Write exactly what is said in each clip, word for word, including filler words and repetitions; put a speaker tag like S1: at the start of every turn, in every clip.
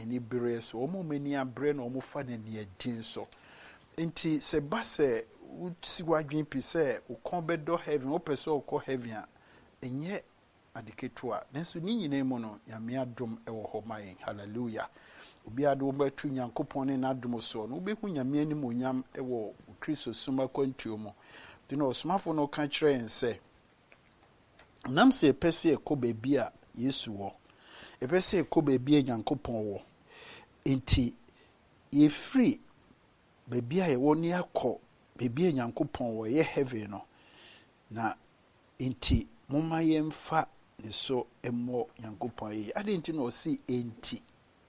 S1: ani bere so omo mani abre na omo fa na ne adin so enti se ba se usi wadwen pi se ukon bedo heaven o pese o ko heaven a enye adeketua nanso ni nyina mu no nyame adom e wo ho mayen hallelujah obi ado ba tu nyankopon ne na adom so no obehu nyame anim onyam e wo Kristo suma kwantuo mu di no osmafo no ka kire en se nam se pese e ko bebi a Yesu wo e pese e ko bebi a nyankopon wo enti ye free bebi a ye wo ne akọ bebi a nyankopon wo ye heaven no na enti moma yemfa ne so emo nyankopon yi ade enti no si enti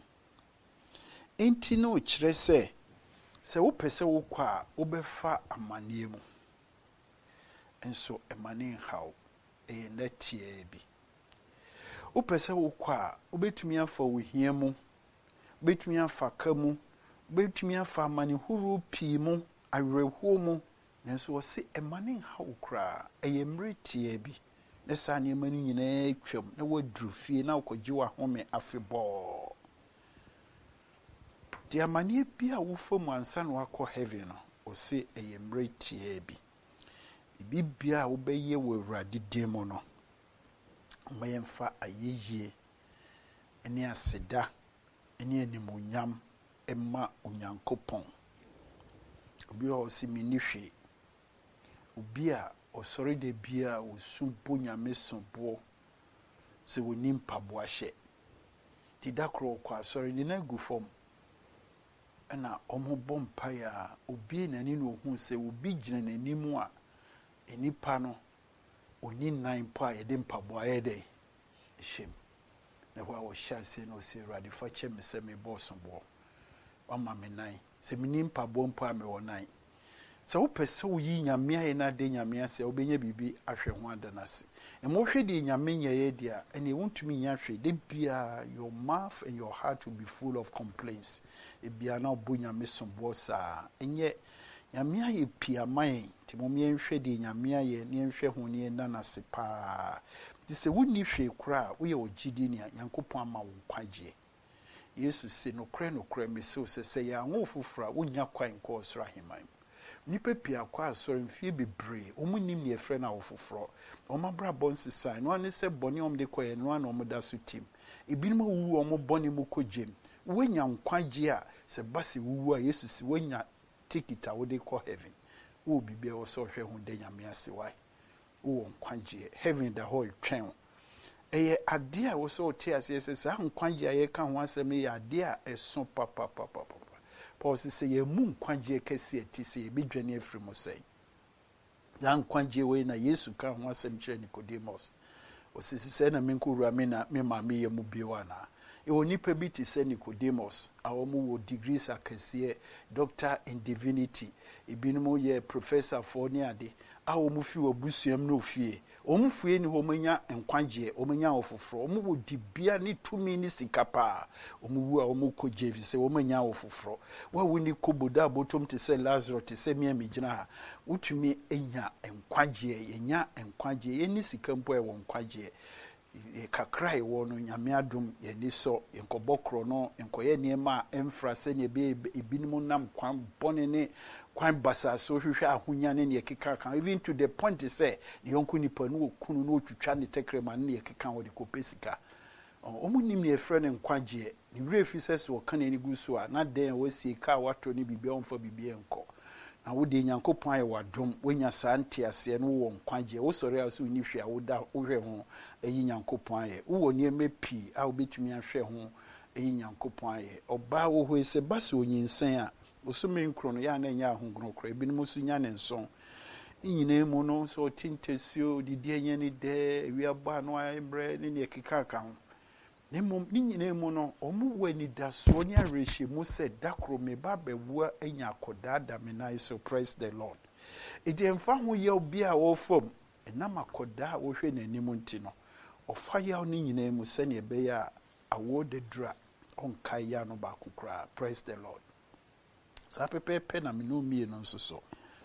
S1: enti no kire se se wo pese wo kwa wo befa amane mu enso emane haw e netie bi wo pese wo kwa wo betumi afa wo hia mu betumi afa ka mu betumi afa amane huru pii mu awerɛhuo mu nanso wo se emane haw kra eye mretie bi ne sa ne manu nyina twam na waduru fie na wokɔgye wa home afebɔ di amane bi a wo fam ansa na wakɔ heaven no wo se eye mretie bi bibia a wo bɛyɛ wo Awurade din mu no mayemfa ayeye ene aseda ene animonyam emma onyankopɔn obi o si mini hwe obi a osori de bia osu bo nyame sobo se woni mpabo ahye ti dakro kwa asori ni na gufom na omo bompa ya obi na ni no hu se obi gina nanimu a enipa no oni nine pa ye de mpabo ayede shem na wa wo hyase no se Awurade fa che me se me boss bo wama me nine se mini mpabo mpa me wo nine se wo pese wo yi nyame aye na de nyame ase wo benya bibi ahwe ho adanase e mo hwe de nyame nyeye dia ene wontumi nya hwe de bia your mouth and your heart will be full of complaints e bia na obo nyame sombo sa enye nyame aye pia man ti mo me nhwe de nyame aye ne nhwe ho ne nanase pa ti se wonni hwe kura wo ye ogidi ne Nyankopon ama wo kwagye Yesu se no kre no kre me se se se ya wo fufura wo nya kwan ko osra heman nipa pia kwa asori mfie bebre omunim ne efre na wo fufuro omabra bonsi sign no ane se boni om de koye no ane omoda so tim ebinim wu om boni mu kogem wenya nkwagye a se basi wu a Yesu si wenya ticket a wo de ko heaven wo bibia wo so hwe hu de nyame ase wai wo nkwagye heaven the whole twen eye ade a wo so te ase se sa nkwagye a ye ka ho asem ye ade a eso papa papa papa Paul says ye mu nkwagye kese ati se ye bedwane afiri mo sei ya nkwagye we na Yesu ka ho asem kire Nicodemus o sisi se na menkuru ame na me ma me ye mu biwa na e woni pa bi ti se Nicodemus a wo mu wo degrees akese doctor in divinity e binumu ye professor for ni ade a wo mu fi wo busuam no fie o mu fie ni ho manya nkwagye o manya ofoforo o mu wo dibia ni tumi ni sikapa o mu wu a o mu ko jevi se o manya ofoforo wa woni koboda botom te se Lazarus te se mia migina ha utumi enya nkwagye yenya nkwagye ye ni sikampo e wo nkwagye kakrai wo no nyame adom ye ni so yenkobokro no enkoye niema emfra se ne be ebinim nam kwan bone ne kwan basa so hwehwe ahonya ne ne keka kan even to the point say ne yonku nipa no okunu no otwitwa ne tekrema ne keka wo de kopesika omunim ne efre ne nkwagye ne refi ses wo kan ne gusu a na den wo sie ka wato ne bibia onfa bibia enko na wo de Nyankopon aye wadom wonya santi ase no wo nkwagye wo sori aso ni hwe a wo da wo hwe ho eyi Nyankopon aye wo ni emepi a wo betumi ahwe ho eyi Nyankopon aye oba wo ho ese base onyinsen a osume nkro no ya na nya ahongro kro ebi no su nya ne nson nyina mu no so tintesio didi enye ni de wi aba no ayebre ne ne keka ka ho ne mom ni nyina mu no omu wani da so ni arehye mu se dakro me ba bewua anya akoda da me na so praise the Lord ede mfa ho ye obi a wo fom enam akoda wo hwe nanim nti no ofa ya ni nyina mu se ne be ya awo de dra onkai ya no ba kokra praise the Lord sa pepe pe na me no mie no nso so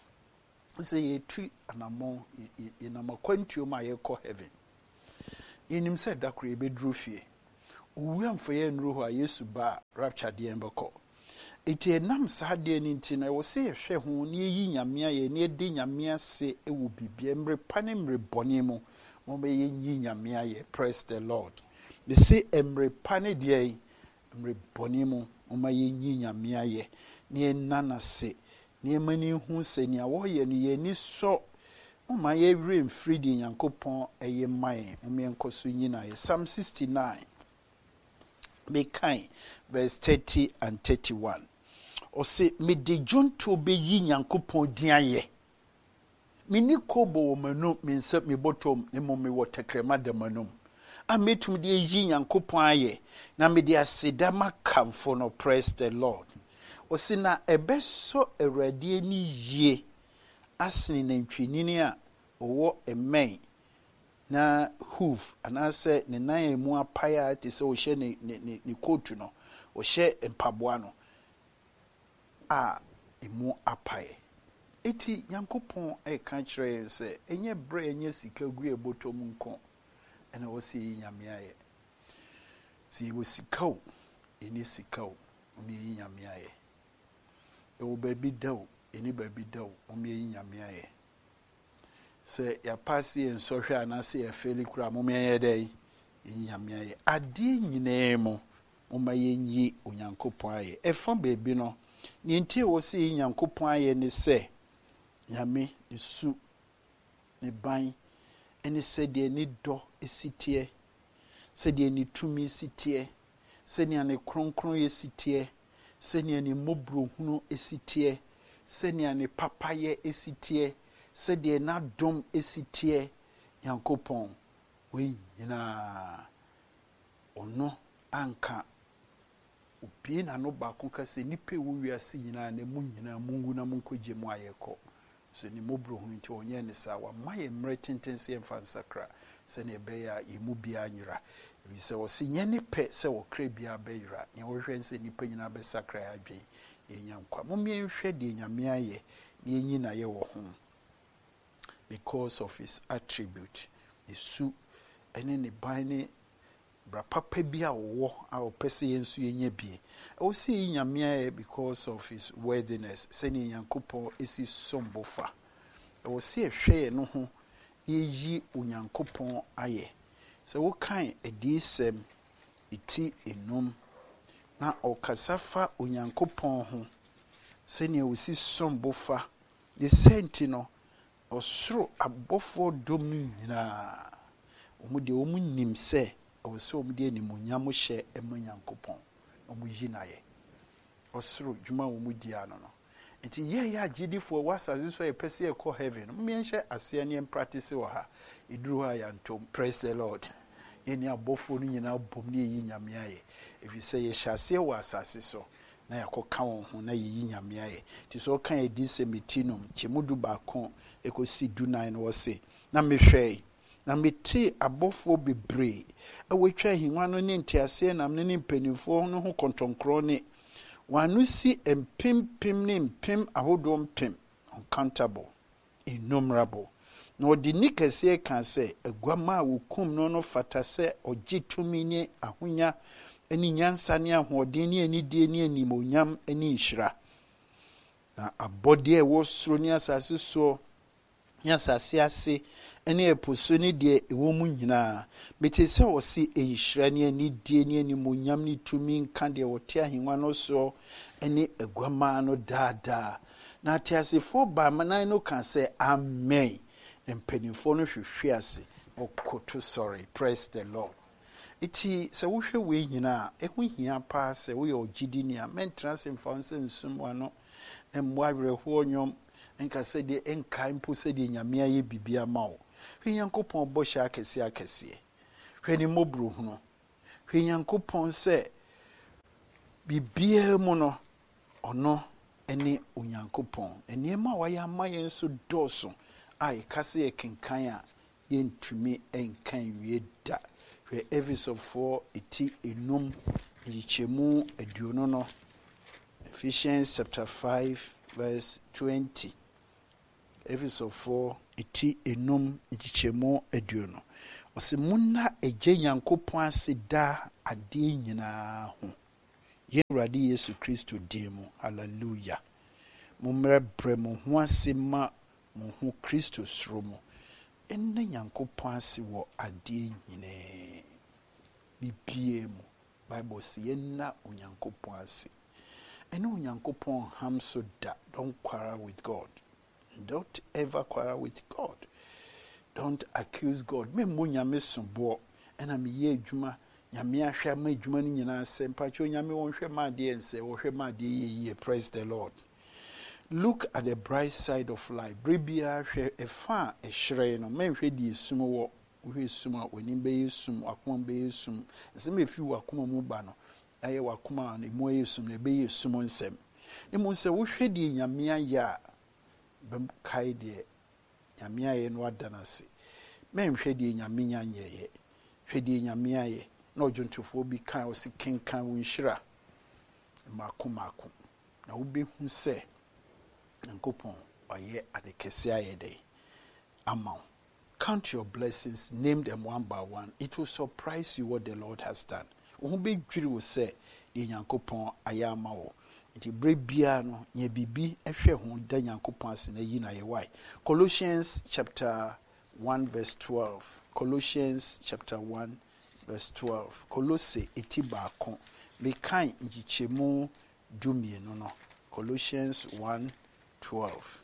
S1: se ye tu anamo inama kwantuo ma ye ko heaven inim se dakro e bedru fie uwia mfoye nru ho a Yesu ba rapture de embeko eti enam saa de ni nti na wo se hwe ho ne yi nyame aye ne de nyame ase ewu bibia mre pane mre bone mu mo be yi nyame aye. Praise the Lord. They say emre pane de mre bone mu mo ma yi nyame aye ne nana se ne mani hu se ne wo ye no ye ni so mo ma ye wre mfiri de Nyankopon eye man mo me enkoso nyina ye. Psalm sixty-nine be kind verse thirty and thirty-one. O se me de jonto be yi Nyankopon din aye. Me ni kobo wo manu me nsa me botom ne mo me wo tekrema de manum. A metum de yi Nyankopon aye na me de aseda makamfo no. Praise the Lord. O se na ebeso Awurade ni yie asini na ntwinini a owo emen na hoof anase ne nan emu apaya te se o hye ne ne ne kotu no o hye empaboa no a emu apaye. Eti Nyankopon e kan kire se enye bre enye sika gu ebotom nko ena wo se nyame aye. Si wo sika o eni sika o ni nyame aye. E wo ba bi daw eni ba bi daw o me nyame aye. Se ya pasi en sohwe anase ya feli kura mo me ye dai nyame aye. Ade nyine mo mo ma yenyi Onyankopon aye. E fon bebi no ni ntie wo se Nyankopon aye ne se nyame ni su ni ban eni se de ni do esitie se de ni tumi sitie se ni ane kronkron esitie se ni ane mobro hunu esitie se ni ane papaye esitie se de na dom esitie Nyankopon we nyina ono anka obi na no ba ko ka se nipa wo wiase nyina na mu nyina mungu na munkoje mu ayeko so ni mobro hu nti onye ne sa wa maye mre tentense emfansakra se ne be ya yemu bia nyira bi se wo se nye ne pe se wo kra bia be yira ne wo hwe se nipa nyina be sakra ya dwen ye nyankwa mo me hwe de nyame aye ne nyina ye wo ho because of his attribute isu ene ne ban ne bra papa bia wo a opese yensu yenye bie o see nyame because of his worthiness seni Nyankopon esi sombofa o see hwe no ho yeyi Onyankopon aye se wo kan edisem iti enum na okasafa Onyankopon ho seni o si sombofa de senti no osoro abofo dom nyina omude omunim se awose omude animunyam hye ema Nyankopon omuyi naye osoro dwuma omudi ano no enti ye ya gidifo wasazi so e pese e ko heaven mmenhye ase ne practice wo ha iduru ha ya ntom. Praise the Lord. Eni abofo no nyina bom ne yi nyame aye efise ye hyase wo asase so na yakoka won ho na yi nyame aye ti so kan edi semitinum chemudu ba kon ekosi du nine wo se na mehwei na meti abofo bebre awetwa hinwa no ne ntiase na ne mpanimfo no ho kontonkro ne wanu si empimpim ne mpim ahodo mpim uncountable innumerable na odi nikase kan se aguama wokum no no fata se ogitumi ne ahonya eni nyansa ne ahoden ne anidie ne animonyam eni nhira na abode e wo soro ne asase so nyasase ase ene epuso ne de ewo mu nyina bete se o si ehira ne ani die ne animonyam ne tumi nka de wote ahenwa no so ene aguama no dada na tiasefo ba manan no kan se amen empanimfo no hwehwe ase okoto sorry. Praise the Lord. Iti se wo hwe we nyina ehu hia pa se wo ye ogidi ni a maintenance mfanse nsum wano emwa werho nyom enka se de enka impo se de nyame aye bibia ma wo hwe Nyankopon bo hya akese akese hwe ni mobru hunu hwe Nyankopon se bibia mu no ono ene Onyankopon enema wa ya ma yen so doso ai kase ekenkan a yentumi enkan wie da hwe Ephesians four iti enum yichemu aduono no Ephesians chapter five verse twenty. Ephesians four iti enum yichemu aduono ɔsɛ monna agye Nyankopɔn ase daa adeɛ nyinaa ho. Yɛn Awurade Yesu Kristo din mu. Hallelujah. Mommrɛ brɛ mo ho ase ma mo ho Kristo suro mu. Ɛnna Nyankopɔn ase wɔ adeɛ nyinaa bibie mu. Bible sɛ yɛnna Onyankopɔn ase. Ɛne Onyankopɔn ham so da. Don't quarrel with God. Don't ever quarrel with God. Don't accuse God. Me mo nyame sombo ɛna me ye adwuma nyame ahwɛ ma adwuma no nyinaa sɛ mpacho nyame won hwɛ ma de ense wo hwɛ ma de ye. Praise the Lord. Look at the bright side of life. Bribia hwɛ efa a ehre no me hwɛ di esum wo hwɛ esum a wani be esum akoma be esum nsɛ me fi wakoma mu ba no aye wakoma na mu esum na be esum nsɛm ne mu sɛ wo hwɛ di nyame ayɛ a bem kai de nyame ayɛ no adanase men hwɛ die nyame nyanyɛyɛ hwɛ die nyame ayɛ na ɔdwontofo bi kan o si kenkan wo nhira mako mako na wo be hu sɛ Nyankopɔn ɔyɛ adekɛse ayɛ dɛ ama. Count your blessings, name them one by one. It will surprise you what the Lord has done. Wo be dwiri wo sɛ die Nyankopɔn ayɛ ama wo. Nti bre bia no nye bibi ehwe ho da Nyankopɔn ase na yi na ye why. Colossians chapter one verse twelve. Colossians chapter one verse twelve. Colosse eti baako. Me kan ngichemu dumienu no. Colossians one twelve.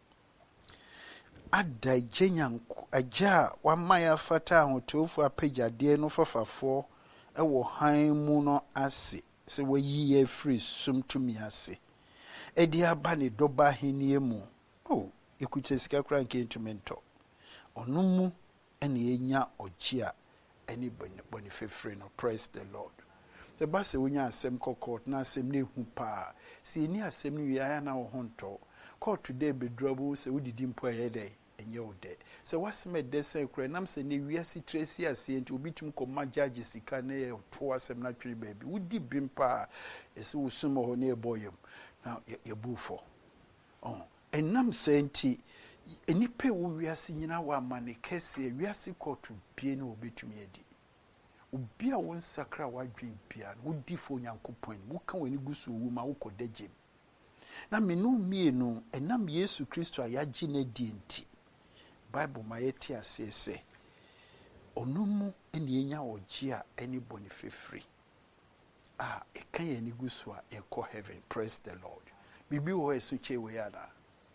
S1: Ada gyenyanko agya wamaya fata ahotofu apegyade no fafafo ewo han mu no ase. Se wayi ye free sum tumi ase edi aba ne doba henie mu oh ekuche sika kra nke ntumento ono mu ene enya ogia eni boni fefre no. Praise the Lord. The base wonya asem kokot na asem ne hu pa si ni asem ni wi na wo honto court today be drabo se wodidi mpo ayede enye ode se waseme dese kra nam se ne wiase tracy ase enti obitum koma judge sika ne to asem na twere baabi wodi bimpa ese wosumo ho ne eboyem na yebufo oh enam se enti enipe wo wiase nyina wa mane kese wiase court bie ne obetumi edi obi a won sakra wadwen bia wodi fo Nyankopɔn wo kan wani gusu wu ma wo kodagye na menu mienu enam Yesu Kristo ayagye na di enti Bible ma yeti ase se onumu eni enya ogye a eni boni fefri ah e kan ye ni gusu a e ko heaven. Praise the Lord. Bibi wo esu che we ada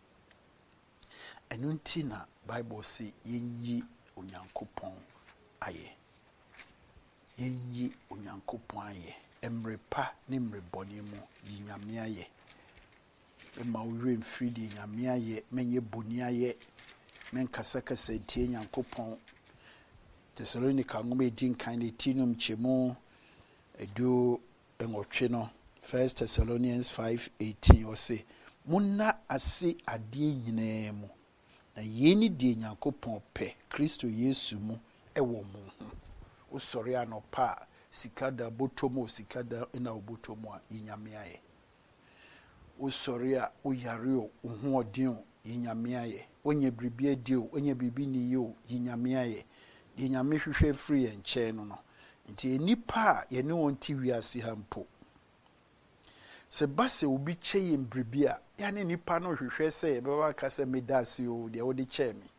S1: enu nti na Bible si yenyi Onyankopɔn aye yenyi Onyankopɔn aye emrepa ne mrebɔne mu yi nyame aye ema wure mfiri di nyame aye menye boni aye men kasa kasa tie Nyankopɔn. Thessalonica ngome din kan ne tinum chemu edu enwotwe no. First Thessalonians five eighteen o say munna ase ade nyinaa mu na yeni die Nyankopɔn pɛ Kristo Yesu mu ewo mu ho usori anopa sikada botomo sikada ina obotomo a yinyame aye usori a uyare o uhu odin yinyame aye onye bribi adi o onye bibi ni yo yinyame aye di nyame hwehwe free enche no no nti enipa a ye ne wonti wiase ha mpo se base obi cheye mbribi a ya ne nipa no hwehwe se ye baba ka se medase o de wo de che mi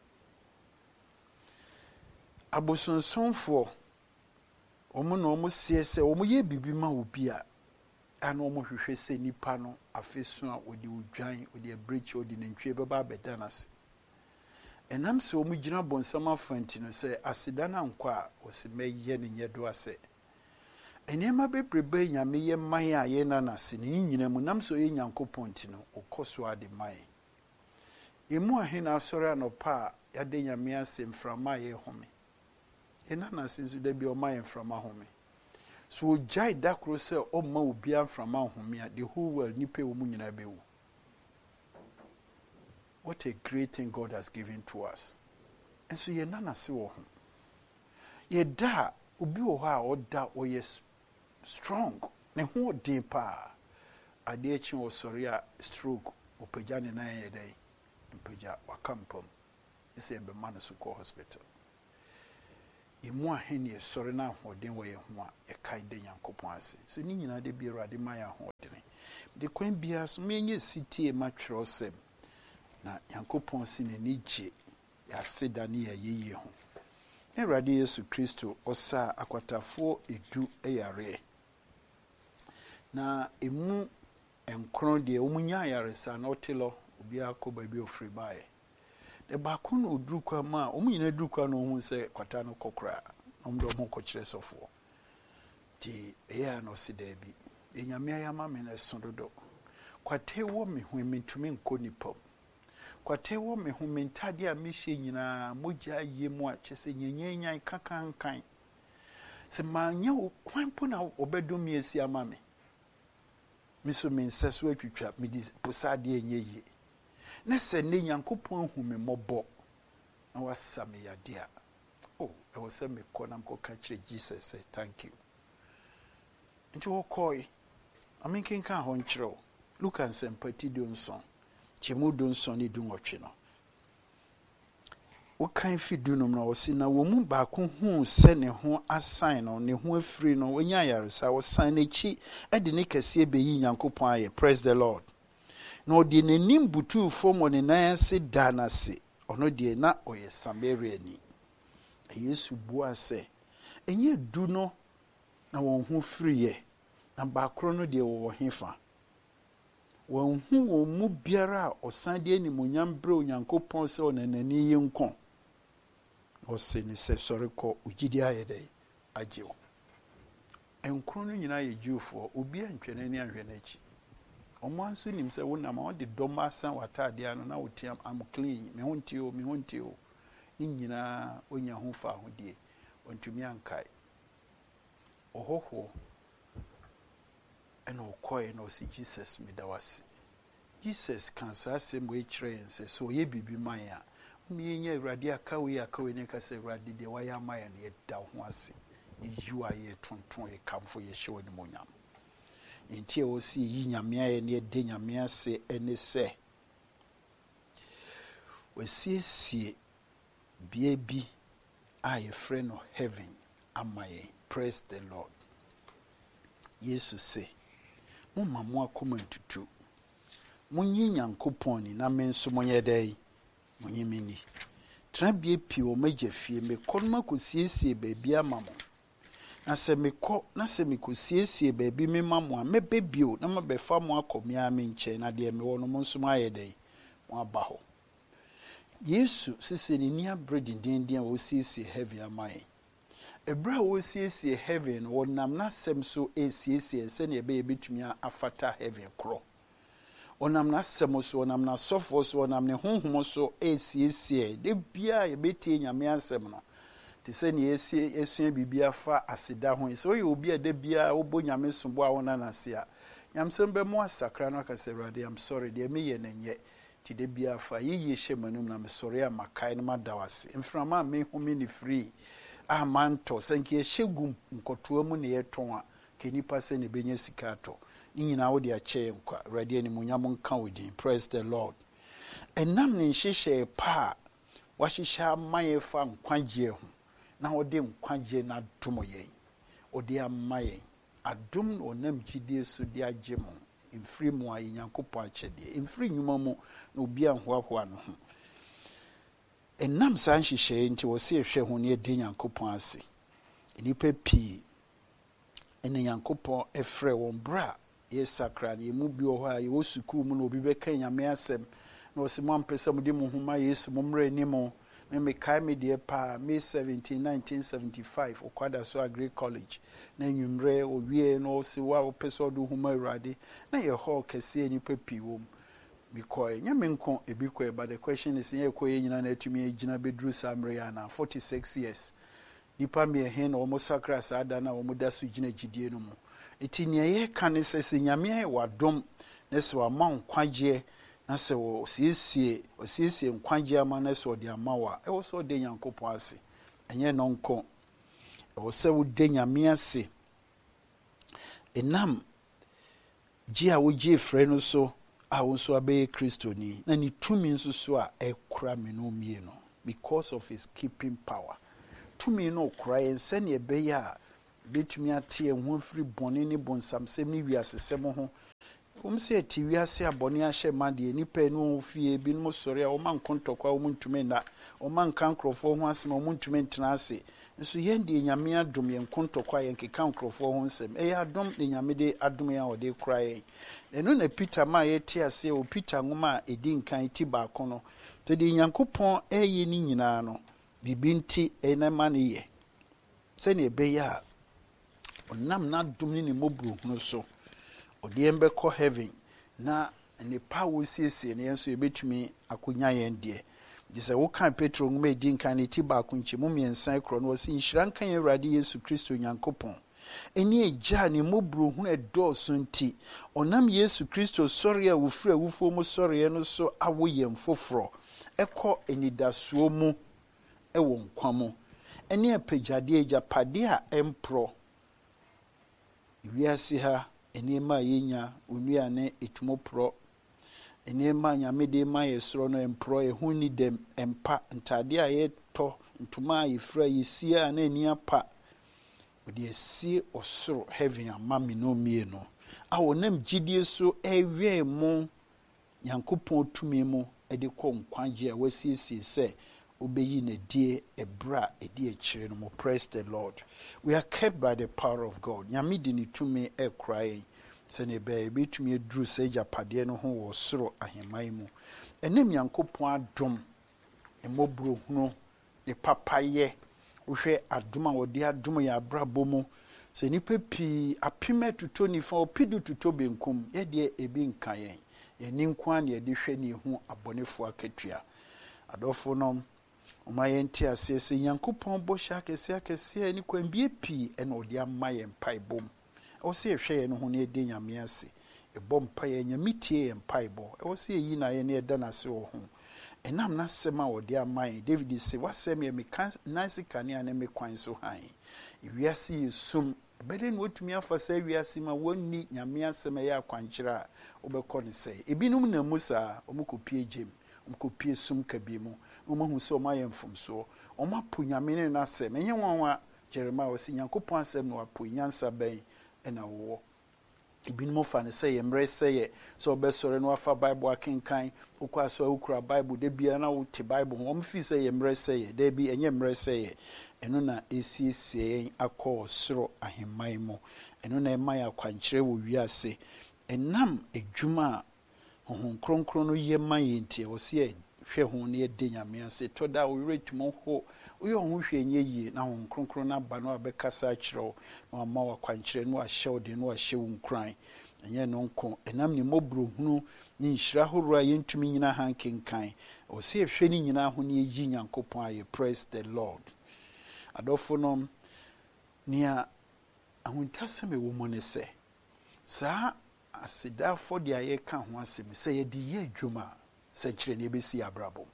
S1: abosonsonfo omo no omo sie se omo ye bibi ma obi a ana omo hwehwe se nipa no afesu a odi udwan odi abreach odi nantwie baba bedanase enam se omo gina bonsama fanti no se aseda na nkwa a osi meye ne nyedo ase enema bebrebe nyame ye man a ye na nase ne nyina mu nam so ye Nyankopɔn ti no okoso ade man emu ahena asore anopa ya de nyame ase mframa ye home ena nase nso da bi o man mframa home so jai dakro se o ma obi amframa home a the whole world nipa wo mu nyina bewu. What a great thing God has given to us. And so ye nana se wo ho ye da obi wo ha o da o yes strong ne ho din pa ade echi wo sori a stroke opagya ne na ye dai opagya wakampom ise be man so ko hospital emu ahene sɔre na ahoɔden wɔ yɛn ho a yɛkae da Nyankopɔn ase. So ni nyinaa de bi Awurade ma yɛ ahoɔden. De kwan biara so menye sitie ma Twerɛsɛm na Nyankopɔn si n'ani gye yɛaseda ne yɛyɛyie ho. Awurade Yesu Kristo ɔsa akwatafoɔ edu ɛyare. Na emu enkron deɛ ɔmo nya yaresa na ɔtelo obi akɔ baabi ofiri bae. De baako no oduru kwa ma ɔmo nyina duru kwa no hu sɛ kwata no kokora ɔmo do ɔmo kɔkyerɛ sɔfoɔ. Ti eya no si da bi. Enyame ayama me na so dodo. Kwata wɔ me hu mentumi nkɔ nipam. Kwata wɔ me hu mentade a mehyɛ nyinaa mogya yɛ mu a kyese nyenyenyan kakankan. Se manya kwan po na obɛdom me asi ama me. Miso me nsa so atwitwa me di posade enye yi. Na se ne Nyankopɔn hu me mmɔbɔ na wasa me yade a. Oh, I was say me kɔ na mkɔ ka kyerɛ Jesus say thank you. Nti wo kɔi. Amen kenka ho nkyerɛw. Luka nsɛmpati dunson. Kyemu dunson ni dunwɔtwe no. Wo kan fi dunum na wo si na wo mu baako hu sɛ ne ho asan no ne ho afiri no wonya yaresa wo san n'echi e de ne kɛse beyi Nyankopɔn ayɛ. Praise the Lord. Na ɔde n'anim butu fom wɔ ne nan ase da na se ɔno de na ɔyɛ Samariani. Yesu bua sɛ enye du no na wɔn ho firiye na baakoro no de wɔ hefa. Wɔn hu wɔn mu biara a ɔsan de animonyam bre Onyankopɔn sɛ ɔnanani yi nko. Ɔse ne sɛ sɔre kɔ ugidi ayɛ dɛ agye wo. Enkron no nyina yɛ Jewfoɔ obi antwene ne anhwɛ n'akyi. Ɔmo anso nim sɛ wonam a ɔde dɔm asan watade ano na wotiam am clean me ho ntio me ho ntio ne nyinaa onya ho fa ho die ontumi ankae. Ɔhɔho ɛna ɔkɔe na ɔsi Jesus medawase. Jesus kan saa asɛm wɔ kyerɛ yɛn sɛ so ɔyɛ bibi man a mmeyɛ Awurade akawe akawe ne ka sɛ Awurade deɛ wayɛ ama yɛn yɛda ho ase. Yiwa yɛ tonton yɛ kamfo yɛ hyɛ wɔ ne monyam. Nti e osi yi nyame ayɛ ne de nyame ase ene sɛ wasiesie bia bi a yɛfrɛ no heaven ama yɛn. Praise the Lord. Yesu se mo mamu akoma ntutu munyi Nyankopɔn ni na me nso monyɛ dai munyi mini tra bia pi o magya fie me kɔnma kosiesie baabi ama mo. Na se me kɔ na se me kosiesie baabi me mamu a mebe bio na mabefa mo akɔmia me nkyɛn na de me wɔ no mo nso ayɛ dai mo aba hɔ. Yesu sese ne ni abre dindindin a osiesie heaven ama yɛn. Ebra osiesie heaven wonam na sem so esiesie se ne ebe ebetumi afata heaven kro. Onam na sem so onam na sofo so onam ne honhom so esiesie de bia ebetie nyame asem no. Te se ne esie esua bibia fa aseda ho. So ye obi a de bia obo nyame sombo a wona na se a. Nyamsem be mo asakra no ka se Awurade I'm sorry de me ye nenye. Ti de bia fa ye ye hyemanum na me sorry amakai no madawase. Mframa me humi ni free. Ah manto senke hyegum nkotoa mu ne yeton a kenipa se ne benya sika to ni nyina wo de ache nkwa Awurade ani munyam nka wodin. Praise the Lord. Enam ne nhyehyɛ pa wa hyehyɛ amaye fa nkwagye ho na wo de nkwagye na dom yen o de amaye adom no nam gidie so de agye mo mfiri mu a Nyankopɔn akyɛde mfiri nyuma mu na obi anhoahoa no ho. Enam san hyehyɛ nti wo se ehwɛ ho ne de Nyankopɔn ase. Nipa pi ene Nyankopɔn efrɛ won bra ye sakra ne mu bi ho a ye wo sukuu mu na obi bɛka nyame asɛm na wo se mo ampesa mo de mo homa Yesu mo mra ni mo me me kai me de pa May seventeenth nineteen seventy-five okwada so Agri College na nwumre owie no se wa opesa do homa Awurade na ye hall kese nipa pi wom because nyame nko ebi kɔ but the question is ye kɔ ye nyina na atumi agina bedru samre ya na forty-six years nipa me he na omo sakra sa ada na omo da so gina gidie no mu eti ne ye ka ne sese nyame ai wadom na se wa ma nkwagye na se wo siesie o siesie nkwagye ama na se odi ama wa e wo so de Nyankopɔn ase enye no nko e wo se wo de nyame ase enam gi a wo gi frɛ no so a wo so abe Kristoni na ni tumi nso so a ekura me no mie no because of his keeping power tumi no kora yɛn sɛnea ɛbɛyɛ a bɛtumi ate yɛn ho afiri bɔne ne bɔnsamsɛm ne wiasesɛm ho. Wɔn sɛ ɛte wiase a bɔne ahyɛ ma deɛ nnipa no wɔ fie binom sɔre a wɔma nkontɔkwa a wɔn ntumi nna wɔma nka nkurɔfoɔ ho asɛm a wɔn ntumi ntena ase. Nso yɛn deɛ nyame adom yɛn nkontɔkwa a yɛn keka nkurɔfoɔ ho nsɛm ɛyɛ adom ne nyame de adom yɛn a wɔde kora yɛn. Ɛno na Peter ma yɛte ase wɔ Peter nwoma a ɛdi nkan ti baako no sɛ deɛ Nyankopɔn ɛyɛ ne nyinaa no biribi nti ɛna ma ne yɛ sɛnea ɛbɛyɛ a ɔnam n'adom ne ne mmɔborɔhunu so ɔde yɛn bɛkɔ heaven na nnipa a wɔsiesie no yɛn nso yɛbɛtumi akɔnya yɛn deɛ. Gye sɛ woka Petro nwoma ɛdi nkan ne ti baako nkyɛmu mmiɛnsa korɔ no wɔse nhyira nka yɛn Awurade Yesu Kristo Nyankopɔn ɛne agya ne mmɔborɔhunu ɛdɔɔso nti ɔnam Yesu Kristo sɔre a wofiri awufoɔ mu sɔreɛ no so awo yɛn foforɔ ɛkɔ anidasoɔ mu ɛwɔ nkwa mu ɛne apagyadeɛ agyapadeɛ a ɛmporɔ. Wiase ha nneɛma a yɛnya onnuane ɛtumo porɔ nneɛma a Nyame de ma yɛ soro no ɛmporɔ ɛho ni dɛm ɛmpa ntadeɛ a yɛtɔ ntoma a yɛfira yɛsie a na ani apa wɔde asie ɔsoro heaven ama me no mmienu a wɔnam gyidie so ɛwɛn mu Nyankopɔn tumi mu ɛde kɔ nkwagye a wasiesie sɛ obɛyi na die ɛbra ɛdi akyire no mo. Praise the Lord. We are kept by the power of God. Nyame di ne tumi ɛkora yɛn sɛnea ɛbɛyɛ yɛbɛtumi aduru sɛ agyapadeɛ no ho wɔ soro ahemman mu. Ɛnam Nyankopɔn adom mmɔborɔhunu ne papayɛ wohwɛ adom a wɔde adom yɛ abrabɔ mu sɛ nnipa pii apem atuto nifa ɔpidu tuto benkum yɛdeɛ ebi nka yɛn yɛni nko a ne yɛde hwɛ ne ɛhu abɔnefoɔ akatua. Adɔfo no ɔma yɛn te aseɛ sɛ Nyankopɔn bɔhyɛ akɛseɛ akɛseɛ ne kwambie pii ɛna ɔde ama yɛn mpaebɔ mu. Ɛwɔ sɛ yɛhwɛ yɛn ho na yɛde Nyame ase ɛbɔ mpaeɛ Nyame tie yɛn mpaebɔ. Ɛwɔ sɛ yɛyi na yɛn na yɛda n'ase wɔ ho ɛnam n'asɛm a ɔde ama yɛn. David sɛ wasɛm yɛ me nansi kanea ne me kwan so han ewiase yɛ sum ɛbɛdɛ na wɔtumi afa sɛ ewiase ma wɔnni Nyame asɛm ɛyɛ akwankyerɛ a wobɛkɔ ne sɛ ebinom na mu saa ɔmo kɔpie gyem ɔmo kɔpie sum kabi mu ɔmo hu sɛ ɔmo ayɛ mfomsoɔ ɔmo apo Nyame ne n'asɛm ɛnyɛ nwanwa. Jeremiah wɔsi Nyankopɔn asɛm na wapo nyansa bɛn ɛna wɔwɔ. Ebinom fa ne sɛ yɛ mmerɛ sɛ yɛ sɛ ɔbɛsɔre no wafa Bible akenkan wokɔ asɔ wokura Bible da bia na wote Bible ho ɔmo fi sɛ yɛ mmerɛ sɛ yɛ da bi ɛnyɛ mmerɛ sɛ yɛ ɛno na ɛsiesie yɛn akɔ ɔsoro ahemman mu. Ɛno na ɛma yɛ akwankyerɛ wɔ wiase ɛnam adwuma a Honhom Kronkron no yɛ ma yɛn nti ɛwɔ sɛ yɛhwɛ ho na yɛde Nyame ase. Tɔ da a wowerɛ tumi ho woyɛ ho hwɛ nyɛ yie na Honhom Kronkron no aba no abɛkasa akyerɛ wo na wama wo akwankyerɛ no ahyɛ wo de no ahyɛ wo nkran ɛnyɛ no nko ɛnam ne mmɔborɔhunu ne nhyira ahoroɔ a yɛntumi nyina ha nkenkan ɛwɔ sɛ yɛhwɛ ne nyinaa ho na yɛyi Nyankopɔn ayɛ. Praise the Lord. Adɔfo no nea ahontasɛm ɛwɔ mu ne sɛ saa asedaafo de a yɛka ho asɛm sɛ yɛde yɛ adwuma a sɛ nkyerɛ ne yɛbɛsi abrabɔ.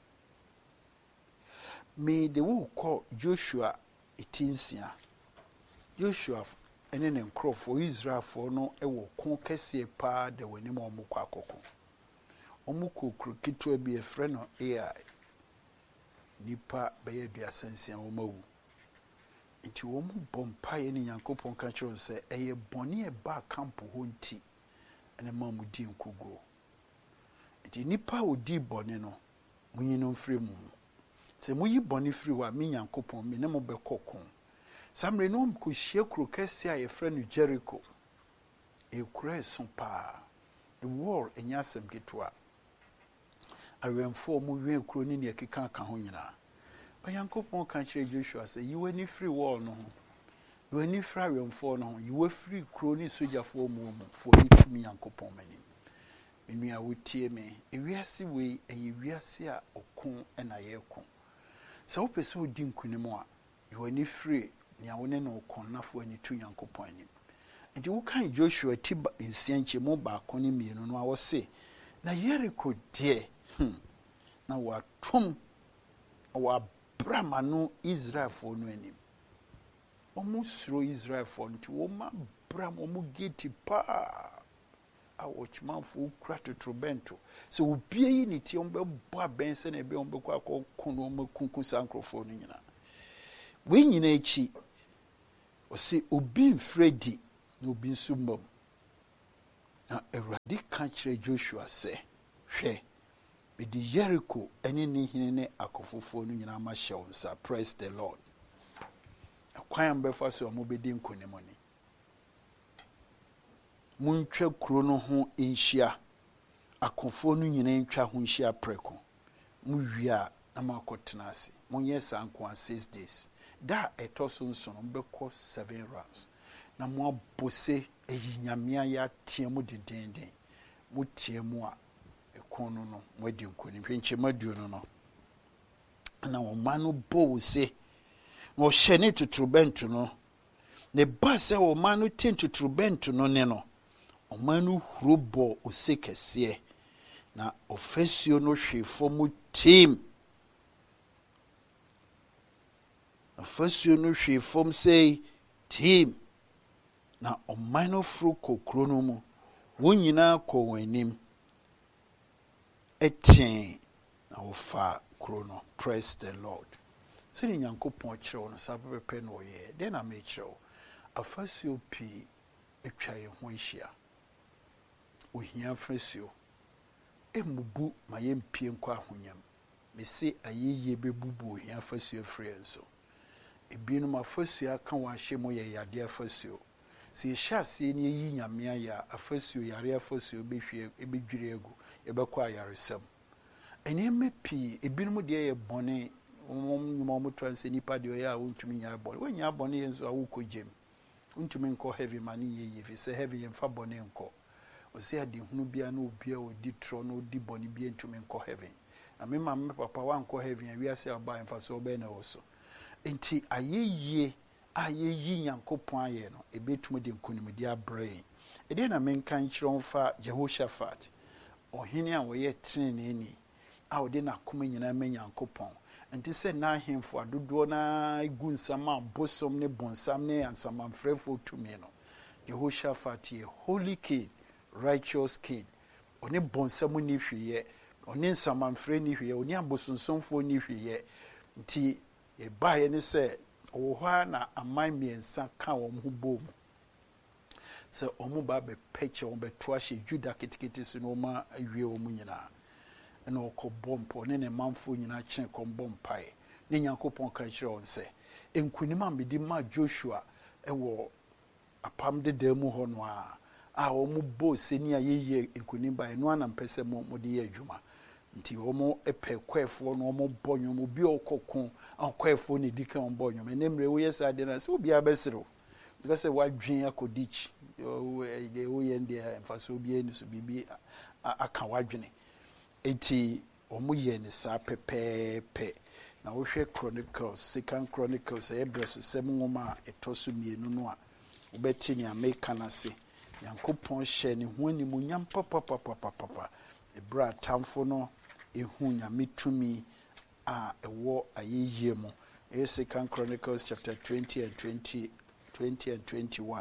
S1: Me de wo kɔ Joshua etinsia. Joshua ɛne ne nkurɔfoɔ Israelfoɔ no ɛwɔ ko kɛseɛ paa da w'anim a ɔmo kɔ akɔko. Ɔmo kɔ kuro ketewa bi ɛfrɛ no Ai. Nipa bɛyɛ aduasa nsia wɔn awu. Nti wɔn bɔ mpaeɛ ne Nyankopɔn ka kyerɛ sɛ ɛyɛ bɔne ɛba kampo hɔ nti ɛna ma mo di nkugo. Nti nipa a odi bɔne no munyi no mfiri mu. Sɛ muyi bɔne firi hɔ a me Nyankopɔn me ne mo bɛkɔ ko. Samre no mko hyia kuro kɛseɛ a yɛfrɛ no Jericho. Ekura so paa. E war enya asɛm ketewa. Awɛmfo mo wɛn kuro ne ne keka ka ho nyinaa. Ba Nyankopɔn ka kyerɛ Joshua sɛ yiwe ni free wall no ho. Yiwe ni free awɛmfo no ho. Yiwe free kuro ne sojafoɔ mu mu fo ni tumi Nyankopɔn mani. Menua wotie me. Ewiase wei ɛyɛ wiase a ɔko ɛna yɛko. Sɛ wopɛ sɛ wodi nkunim a yiwe ni free nea wo ne no ɔkɔnnafo ani tu Nyankopɔn anim. Nti wokan Joshua ti nsiankyɛ mu baako ne mmienu no a wɔse na Jericho deɛ hmm, na watom wabrama no Israelfoɔ no anim. Ɔmo suro Israelfoɔ nti wɔma bram ɔmo gate paa a wɔkymanfo kura totorobɛnto sɛ obie yi ne tie ɔmo bɛbɔ abɛn sɛ na ebe ɔmo bɛkɔ akɔ kono ɔmo kunku sankrofo no nyina. we nyina echi o se obi mfredi na obi nso mbom na Awurade ka kire Joshua se hwe Bidi Jericho ene ne hine ne akofofo no nyina ma hye nsa. Praise the Lord. Akwan mbefa so mo bedi nkonemoni. Muntwa kuro no ho enhia. Akofo no nyina ntwa ho nhia preko. Mu wia na makotena ase. Monye sanko six days. Da etoso nso no mbekọ seven rounds. Na mo abose eyinyamia ya tie mu dindindin. Mu tie mu a kono no mwedi nkoni hwenche maduo no no na wo manu bo se wo hyene tuturubentu no ne ba se wo manu tin tuturubentu no ne no o manu hurobo osekese na ofasuo no hwefo mu team ofasuo no hwefo sei team na o manu fru kokro no mu wonyina ko wanim etin na ofa krono. Praise the Lord. So ni Nyankopon kire no sabe pepe no ye den na me kire afasuo pi etwa ye ho hia ohia afasuo emubu ma ye mpie nkwa ahonyam me se ayeye bebubu ohia afasuo free nso ebinum afasuo aka wa hye mo ye yade afasuo si hyase ni yi nyamea ya afasuo yare afasuo behwie ebedwire egu ebekwa ayaresem eneme pi ebinum de ye bone nyuma mo transe nipa de ya wontumi nya bone wanya bone yenso awukojem wontumi nko heavy mani ye ye fi se heavy ye mfa bone nko o se ade hunu bia na obia odi tro na odi bone bia ntumi nko heavy na me mama papa wa nko heavy wi ase aba mfa so obe na wo so enti ayeye ayeyi Nyankopon aye no ebetum de nkonimdi abrain ede na menkan kire mfa Jehoshaphat ohene a wo ye treneni ni a wo de na koma nyina ma Nyankopon enti se na ahemfo adodo na igu nsama bosom ne bonsam ne ansama mfrefo tumi no Jehoshaphat ye holy king, righteous king, oni bonsam ni hweye oni nsama mfre ni hweye oni abosonsomfo ni hweye nti e bae ne se oha na aman miensa ka wo mu bom se omu ba be peche wo be toahye Juda kitikiti so no ma awie wo mu nyina na okobompo ne ne manfo nyina kyen kombompai ne Nyankopon ka kire on se enkunima mbedi ma Joshua ewo apam de demu ho no a a wo mu bo seni ayeye enkunimba eno anampese mo mode ye adwuma nti omo epe kwefo no omo bonyo mo bi okokon akwefo ne dika on bonyo enemre wo yesa de na se obi abesiro because wadwen akodichi de wo ye ndi emfaso obi eni so bibi aka wadwene enti omo ye ne sa pepepe na wo hwe Chronicles Second Chronicles ebreso sem ngoma etoso mienu no a wo beti ni America na se Nyankopon hye ne ho ani mu nyam papa papa papa ebra tamfo no ehu nyame tumi a ewo ayeye mu e Second Chronicles chapter twenty and twenty twenty and twenty-one.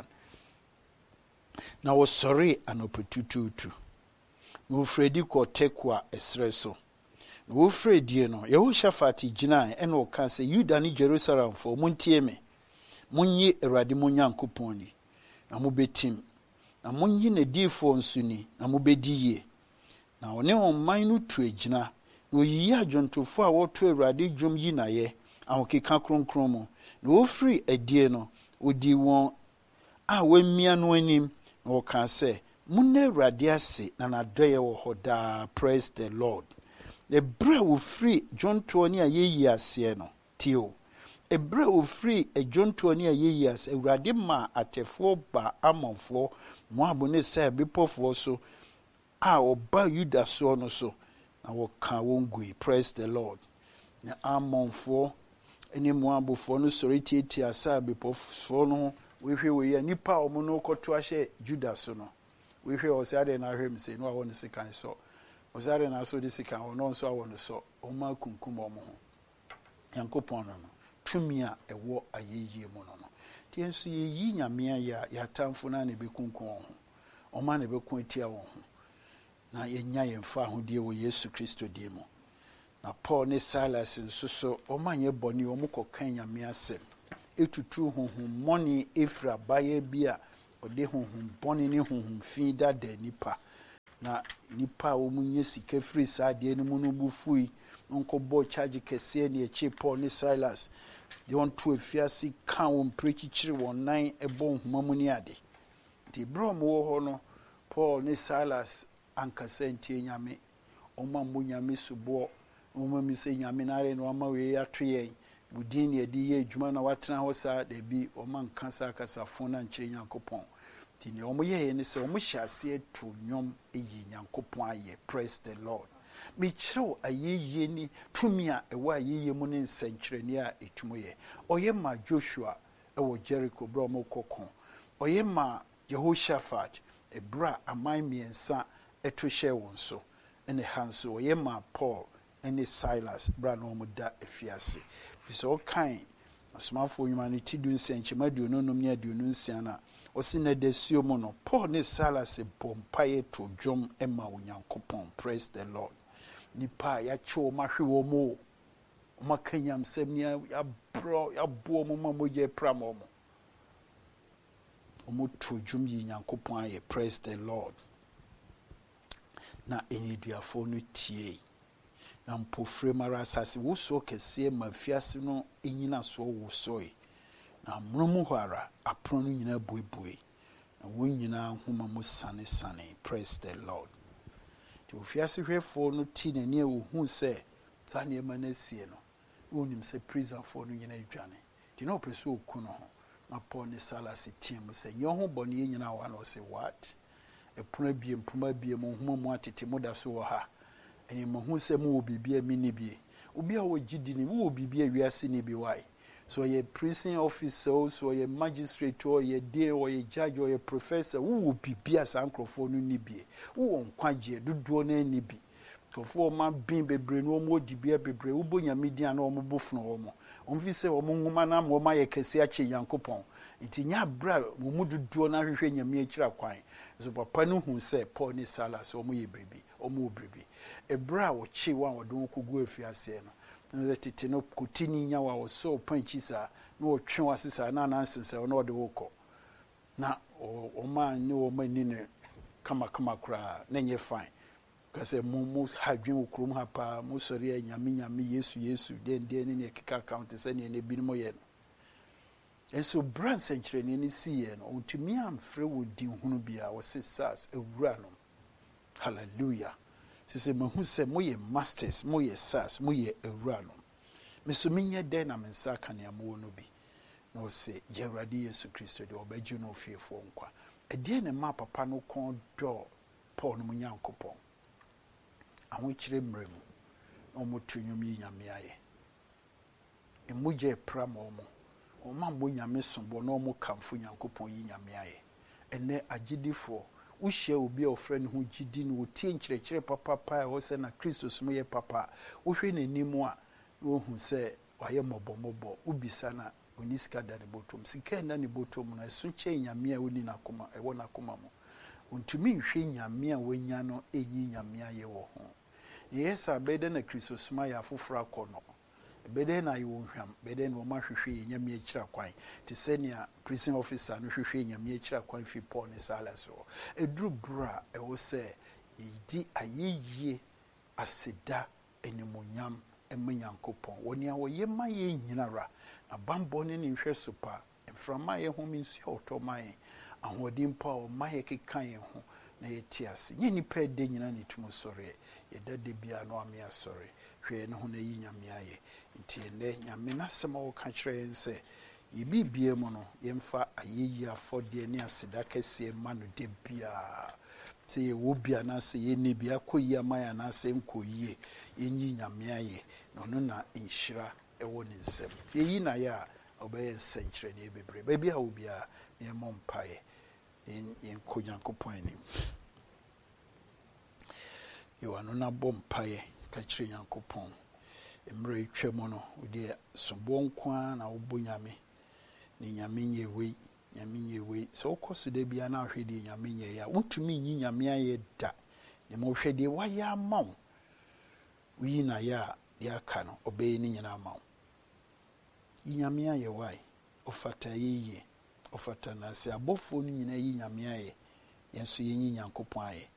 S1: Na wo sorry anopetututu no fredi ko tekwa esreso no wo fredi no Yehoshaphat gina e no ka se Yuda ni Jerusalem fo muntie me munyi Awurade mo Nyankopon ni na mo betim na munyi ne difo nso ni na mo bediye na one on man no tu agina na oyiyi adwontofo a woto Awurade dwom yi na ye ahokeka kronkron mu na wo free adie no odi won a wamia no anim na wo ka se munna Awurade ase na nadoye wo hoda. Praise the Lord. The bra wo free dwonto ni ayeyi ase no tio ebra wo free adwonto ni ayeyi ase Awurade ma atefo ba amonfo mo abone se bepofo so a oba Yuda so no so na wo ka wongui. Praise the Lord. Na amonfo eni mo abofo no sori tieti asa bepofo no we hwe we ya nipa omo no koto ahye Juda so no we hwe o se ade na hwem se no a won sikan so o se ade na so di sikan o no so a won so o ma kunkum omo ho Yankopon no tumi a ewo ayeye mu no no ti enso ye yi nyame ya ya tamfo na ne bekunkum ho o ma ne bekun etia wo ho na yenya yemfa ahodie wo Yesu Kristo die mu na Paul ne Silas nso so ɔmanyɛ bɔne ɔmo kɔka nyame asɛm etutu honhom mɔne efiri abayɛ bi a ɔde honhom bɔne ne honhom fi dada nipa na nipa a ɔmo nye sika firi saa adeɛ no mu no bu fui nkɔbɔ charge kɛseɛ ne ɛkyi Paul ne Silas de wɔn to afiase ka wɔn prekikyiri wɔn nan ɛbɔ nhoma mu ne ade nti bere ɔmo wɔ hɔ no Paul ne Silas ankasa ntie nyame ɔma mo nyame soboɔ ɔma mi sɛ nyame nare no ɔma wei ato yɛn budin ne ɛde yɛ adwuma na watena hɔ saa da bi ɔma nka saa kasafo na nkyerɛ Nyankopɔn nti ne ɔmo yɛɛ ne sɛ ɔmo hyɛ aseɛ to nnwom ɛyi Nyankopɔn ayɛ. Praise the Lord. Mekyerɛw ayɛyie ni tumi a ɛwɔ ayɛyie mu ne nsɛnkyerɛnne a ɛtumi yɛ ɔyɛ ma Joshua ɛwɔ Jericho bere ɔmo kɔko ɔyɛ ma Jehoshaphat ɛbere a aman mmiɛnsa ɛto hyɛ wɔn so ɛne ha nso ɔyɛ ma Paul ɛne Silas bere a na ɔmo da afiase fi sɛ ɔkan asomafoɔ nnwuma no ti du nsɛnkyɛma aduonu num ne aduonu nsia na ɔsi na da suo mu no Paul ne Silas bɔ mpaeɛ to dwom ɛma Onyankopɔn. Praise the Lord. Nipa yɛakye wɔn ahwe wɔn mo wɔn aka nyamsɛm ne yɛaborɔ yɛaboɔ wɔn ma mogya pram wɔn wɔn to dwom yi Nyankopɔn ayɛ. Praise the Lord. Na eniduafoɔ no tie na mpofrɛ mara asase wosoɔ kɛseɛ ma fiase no enyina soɔ wosoe na mmurum hɔ ara apono no nyinaa buebue na wɔn nyinaa nhoma mu sane sane. Praise the Lord. To fiase hwɛfoɔ no ti n'ani a wohu sɛ saa nneɛma no asie no wonim sɛ prisonfoɔ no nyinaa adwane nti na ɔpɛ sɛ ɔku no ho na Paul ne Silas tie mu sɛ nyɛ ho bɔne yɛ nyinaa wɔ na ɔsɛ what ɛpono abie mpoma abie mu nhoma mu atete mu da so wɔ ha ɛne mahu sɛ mu wɔ biribi a menni bie obi a wɔgye di ne mu wɔ biribi a wiase ne bi wae so ɔyɛ prison officer so ɔyɛ magistrate ɔyɛ dean ɔyɛ judge ɔyɛ professor wo wɔ biribi a saa nkurɔfoɔ no ni bie wo wɔ nkwagyeɛ dodoɔ no ani bi nkurɔfoɔ ɔma bin bebree no ɔmo ɔdi bia bebree wobɔ nyame din a na ɔmo bo fono ɔmo ɔmfi sɛ ɔmo nwoma no ama ɔmo ayɛ kɛse akyɛ Nyankopɔn nti nyɛ aberɛ a ɔmo dodoɔ no ahwehwɛ nyame akyira kwan so papa no hu sɛ Paul ne Silas ɔmo yɛ biribi ɔmo wɔ biribi ɛberɛ a wɔkye wɔn a wɔde wɔn kɔgu afiaseɛ no na tete no kotini nya wa wɔsɔ panchi saa na wɔtwe wase saa na nansensɛ ɔno ɔde wokɔ na ɔma ne ɔma ni ne kama kama kura na nyɛ fine kasɛ mu mu hadwen okrom ha pa mu sɔre nyame nyame Yesu Yesu den den ne keka account sɛ ne ne binom yɛ no enso brand senkyerɛne ne siye no ontumi amfrɛ wɔ din hunu bia wɔse sas ewura no. Hallelujah. Sisi mahu sɛ moyɛ masters moyɛ sas moyɛ ewura no meso menyɛ dɛn na mensa ka nea mo no bi na ɔsɛ Yɛwurade Yesu Kristo de ɔbɛgye no ofiefoɔ nkwa ɛdeɛ ne ma papa no kɔn dɔ Paul no mu Nyankopɔn ahokyere mmerɛ mu na ɔmo to nnwom yi nyame ayɛ emogye pra ma ɔmo ɔma mo nyame sombo na ɔmo kamfo Nyankopɔn yi nyame ayɛ ɛnɛ agyidifoɔ wohyia obi a ɔfrɛ ne ho gyidi no wɔtie nkyerɛkyerɛ papa pa a ɛwɔ sɛ na Kristo som yɛ papa wohwɛ n'anim a na wohu sɛ wayɛ mmɔbɔmmɔbɔ wobisa na ɔni sika da ne bɔtɔm sika nda ne bɔtɔm no ɛso kyɛ nyame a woni n'akoma ɛwɔ n'akoma mu ɔntumi nhwɛ nyame a wanya no ɛyi nyame ayɛ wɔ ho ne yɛ sɛ abɛdɛ na Kristo som ayɛ afoforɔ akɔ no bɛdɛ na yɛwɔ hwam bɛdɛ na ɔma hwehwɛ nyame akyira kwan te sɛ nea prison officer no hwehwɛ nyame akyira kwan fi Paul ne Silas hɔ ɛduru bra ɛwɔ sɛ yɛdi ayɛyie aseda animonyam ɛma Nyankopɔn wɔ nea wɔyɛ ma yɛ nyinara na bambɔ ne ne nhwɛ so pa mframa yɛ ho nsu a ɔtɔ ma yɛn ahoɔden pa a ɔma yɛ keka yɛn ho na yɛte ase nyɛ nipa ɛda nyina ne tum sɔre yɛda de bia no ame asɔre hwɛ ne ho na yi nyame ayɛ nti ɛnɛ nyame n'asɛm a wɔka kyerɛ yɛn sɛ yɛbibia mu no yɛmfa ayɛyi afɔdeɛ ne aseda kɛseɛ ma no de biaa sɛ yɛwɔ bi anaasɛ yɛnni bi akɔ yi ama yɛ anaasɛ nkɔ yie yɛnyi nyame ayɛ na ɔno na nhyira ɛwɔ ne nsɛm nti yɛyi na yɛ a ɔbɛyɛ nsɛnkyerɛnneɛ bebree baabi a wo biara na yɛmmɔ mpaeɛ yɛnkɔ Nyankopɔn anim yɛwɔ no na bɔ mpaeɛ ka kyerɛ Nyankopɔn mmerɛ atwa mu no wode sobɔ nko a na wobɔ nyame ne nyame nyɛ wei nyame nyɛ wei sɛ wokɔ so da bia na ahwɛ deɛ nyame nyɛ yɛ a wontumi nyi nyame ayɛ da ne ma wohwɛ deɛ wayɛ ama wo woyi na yɛ a deɛ aka no ɔbɛyɛ ne nyinaa ma wo. Yi Nyame ayɛ wae, ɔfata yɛyie, ɔfata na sɛ abɔfoɔ no nyinaa yi Nyame ayɛ, yɛn nso yɛnyi Nyankopɔn ayɛ.